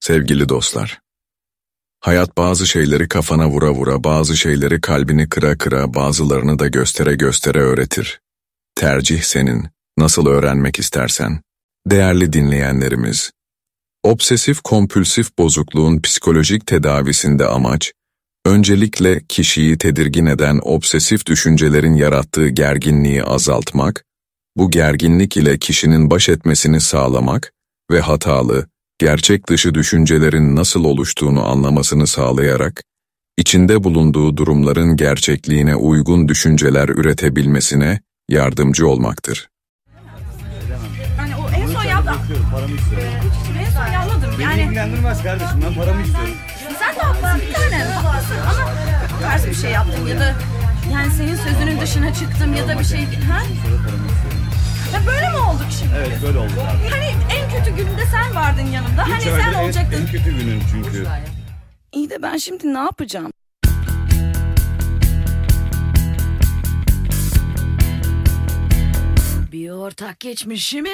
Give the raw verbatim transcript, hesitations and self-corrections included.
Sevgili dostlar, hayat bazı şeyleri kafana vura vura, bazı şeyleri kalbini kıra kıra, bazılarını da göstere göstere öğretir. Tercih senin, nasıl öğrenmek istersen. Değerli dinleyenlerimiz, obsesif kompülsif bozukluğun psikolojik tedavisinde amaç, öncelikle kişiyi tedirgin eden obsesif düşüncelerin yarattığı gerginliği azaltmak, bu gerginlik ile kişinin baş etmesini sağlamak ve hatalı, gerçek dışı düşüncelerin nasıl oluştuğunu anlamasını sağlayarak, içinde bulunduğu durumların gerçekliğine uygun düşünceler üretebilmesine yardımcı olmaktır. Yani o en son yaptım. Paramı istiyorum. En son yapmadım Beni yani. ilgilendirmez kardeşim, ben paramı istiyorum. Sen de haklısın bir tane. Haklısın ama ters bir şey yaptım ya da yani senin sözünün dışına çıktım ya da bir şey. Ha? Sonra paramı istiyorum. Ya böyle mi olduk şimdi? Evet, böyle oldu abi. Hani en kötü günde sen vardın yanımda. Hani Hiç öyle sen en- olacaktın. En kötü günün çünkü. İyi de ben şimdi ne yapacağım? Bir ortak geçmişimi